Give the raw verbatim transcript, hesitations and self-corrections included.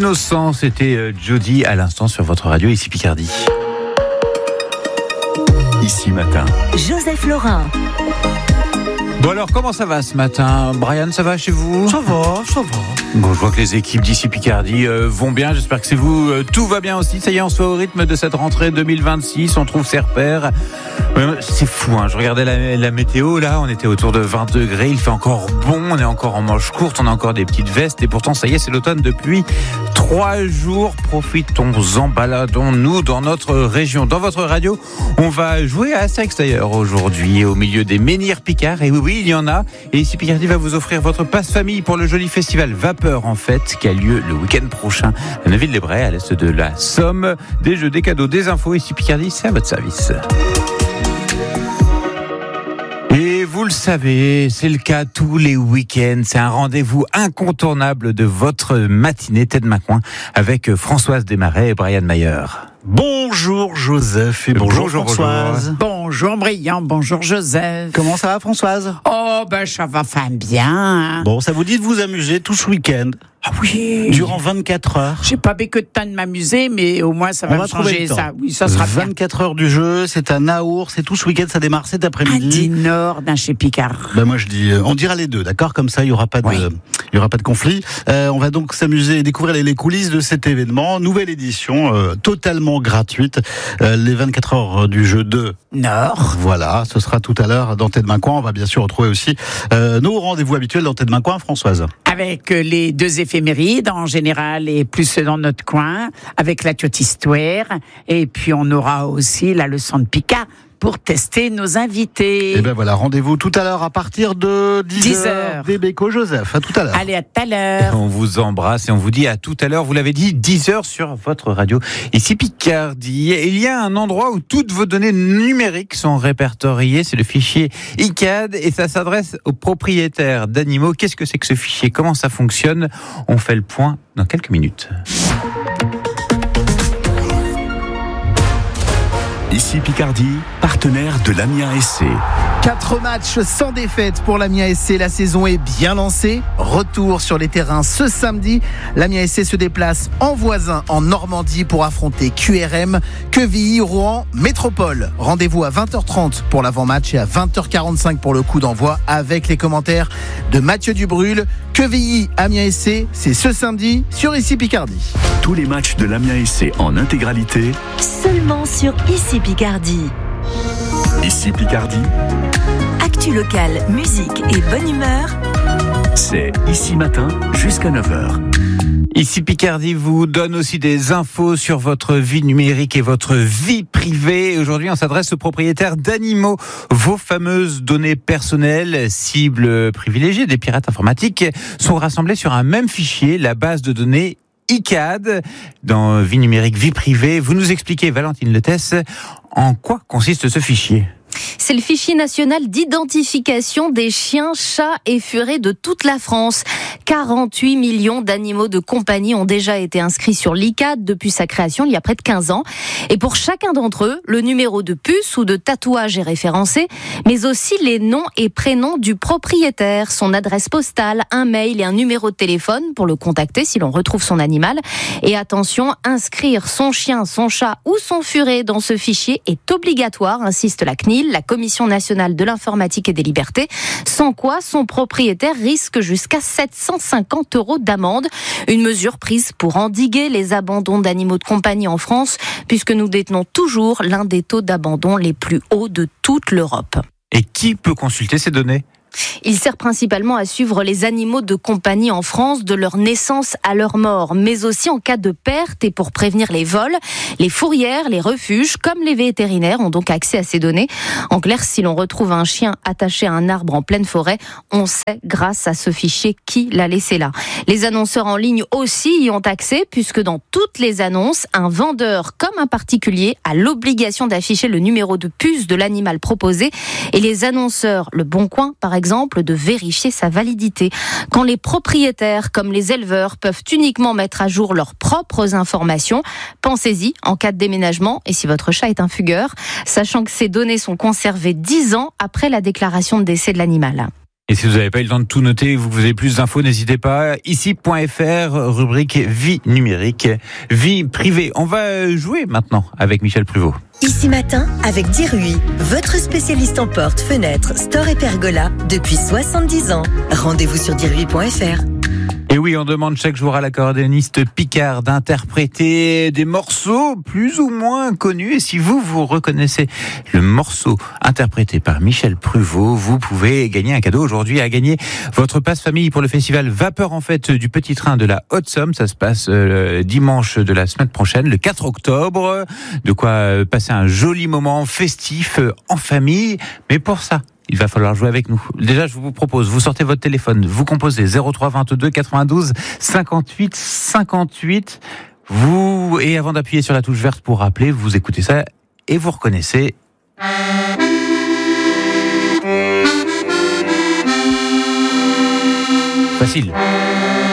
Innocent, c'était euh, Jody à l'instant sur votre radio, ici Picardie. Ici Matin. Joseph Laurin. Bon alors, comment ça va ce matin ? Brian, ça va chez vous ? Ça va, ça va. Bon, je vois que les équipes d'ici Picardie euh, vont bien, j'espère que c'est vous. Euh, tout va bien aussi, ça y est, on se fait au rythme de cette rentrée deux mille vingt-six, on trouve ses repères. Euh, c'est fou, hein. Je regardais la, la météo, là, on était autour de vingt degrés, il fait encore bon, on est encore en manches courtes, on a encore des petites vestes, et pourtant, ça y est, c'est l'automne depuis trois jours. Profitons-en, baladons-nous dans notre région. Dans votre radio, on va jouer à Sexe d'ailleurs aujourd'hui, au milieu des menhirs picards, et oui, oui, il y en a. Et ici Picardie va vous offrir votre passe-famille pour le joli festival Vapeur, en fait, qui a lieu le week-end prochain à Neuville-les-Bray, à l'est de la Somme. Des jeux, des cadeaux, des infos, ici Picardie, c'est à votre service. Et vous le savez, c'est le cas tous les week-ends. C'est un rendez-vous incontournable de votre matinée Tête Main Coin avec Françoise Desmarais et Brian Mayer. Bonjour Joseph et bonjour, bonjour Françoise. Bonjour. Bonjour Brian, bonjour Joseph. Comment ça va Françoise ? Oh ben ça va fin bien. Bon, ça vous dit de vous amuser tout ce week-end ? Ah oui. Durant vingt-quatre heures. J'ai pas que de temps de m'amuser, mais au moins ça va, On va me changer ça. Oui, ça sera bien. vingt-quatre heures du jeu, c'est à Naour, c'est tout ce week-end, ça démarre cet À après-midi. Dinord, d'un chez Picard. Ben moi je dis, euh, on dira les deux, d'accord ? Comme ça, il y aura pas de, Oui. il y aura pas de conflit. Euh, on va donc s'amuser et découvrir les, les coulisses de cet événement. Nouvelle édition, euh, totalement gratuite. Euh, les vingt-quatre heures du jeu de Nord. Voilà, ce sera tout à l'heure dans Tête Main Coin. On va bien sûr retrouver aussi euh, nos rendez-vous habituels dans Tête Main Coin, Françoise. Avec les deux éphémérides en général et plus dans notre coin, avec la Tiote Histoire. Et puis on aura aussi la leçon de Picard pour tester nos invités. Et ben voilà, rendez-vous tout à l'heure à partir de dix heures. Des Béco Joseph, à tout à l'heure. Allez, à tout à l'heure. On vous embrasse et on vous dit à tout à l'heure. Vous l'avez dit, dix heures sur votre radio. Ici Picardie. Il y a un endroit où toutes vos données numériques sont répertoriées. C'est le fichier I C A D et ça s'adresse aux propriétaires d'animaux. Qu'est-ce que c'est que ce fichier ? Comment ça fonctionne ? On fait le point dans quelques minutes. Ici Picardie, partenaire de l'Amiens S C. Quatre matchs sans défaite pour l'Amiens S C. La saison est bien lancée. Retour sur les terrains ce samedi. L'Amiens S C se déplace en voisin en Normandie pour affronter Q R M, Quevilly, Rouen, Métropole. Rendez-vous à vingt heures trente pour l'avant-match et à vingt heures quarante-cinq pour le coup d'envoi avec les commentaires de Mathieu Dubrul. Quevilly, Amiens S C, c'est ce samedi sur Ici Picardie. Tous les matchs de l'Amiens S C en intégralité. Seulement sur Ici Picardie. Ici Picardie, Actu locale, musique et bonne humeur. c'est Ici Matin jusqu'à neuf heures. Ici Picardie vous donne aussi des infos sur votre vie numérique et votre vie privée. Aujourd'hui, on s'adresse aux propriétaires d'animaux. Vos fameuses données personnelles, cibles privilégiées des pirates informatiques, sont rassemblées sur un même fichier, la base de données I C A D, dans vie numérique, vie privée. Vous nous expliquez, Valentine Letesse, en quoi consiste ce fichier ? C'est le fichier national d'identification des chiens, chats et furets de toute la France. quarante-huit millions d'animaux de compagnie ont déjà été inscrits sur l'I C A D depuis sa création il y a près de quinze ans. Et pour chacun d'entre eux, le numéro de puce ou de tatouage est référencé, mais aussi les noms et prénoms du propriétaire, son adresse postale, un mail et un numéro de téléphone pour le contacter si l'on retrouve son animal. Et attention, inscrire son chien, son chat ou son furet dans ce fichier est obligatoire, insiste la C N I L, la Commission nationale de l'informatique et des libertés, sans quoi son propriétaire risque jusqu'à sept cent cinquante euros d'amende. Une mesure prise pour endiguer les abandons d'animaux de compagnie en France, puisque nous détenons toujours l'un des taux d'abandon les plus hauts de toute l'Europe. Et qui peut consulter ces données ? Il sert principalement à suivre les animaux de compagnie en France de leur naissance à leur mort, mais aussi en cas de perte et pour prévenir les vols. Les fourrières, les refuges, comme les vétérinaires ont donc accès à ces données. En clair, si l'on retrouve un chien attaché à un arbre en pleine forêt, on sait grâce à ce fichier qui l'a laissé là. Les annonceurs en ligne aussi y ont accès, puisque dans toutes les annonces, un vendeur comme un particulier a l'obligation d'afficher le numéro de puce de l'animal proposé et les annonceurs, Le Bon Coin par exemple, exemple, de vérifier sa validité. Quand les propriétaires, comme les éleveurs, peuvent uniquement mettre à jour leurs propres informations, pensez-y en cas de déménagement et si votre chat est un fugueur, sachant que ces données sont conservées dix ans après la déclaration de décès de l'animal. Et si vous n'avez pas eu le temps de tout noter, vous avez plus d'infos, n'hésitez pas. Ici.fr, rubrique vie numérique, vie privée. On va jouer maintenant avec Michel Pruvot. Ici Matin, avec Dirui, votre spécialiste en portes, fenêtres, store et pergola depuis soixante-dix ans. Rendez-vous sur dirui point fr. Et oui, on demande chaque jour à l'accordéoniste Picard d'interpréter des morceaux plus ou moins connus. Et si vous, vous reconnaissez le morceau interprété par Michel Pruvot, vous pouvez gagner un cadeau aujourd'hui, à gagner votre passe famille pour le festival Vapeur en Fête du Petit Train de la Haute-Somme. Ça se passe euh, dimanche de la semaine prochaine, le quatre octobre. De quoi euh, passer un joli moment festif euh, en famille. Mais pour ça, il va falloir jouer avec nous. Déjà, je vous propose, vous sortez votre téléphone, vous composez zéro trois vingt-deux quatre-vingt-douze cinquante-huit cinquante-huit. Vous, et avant d'appuyer sur la touche verte pour rappeler, vous écoutez ça et vous reconnaissez. Facile.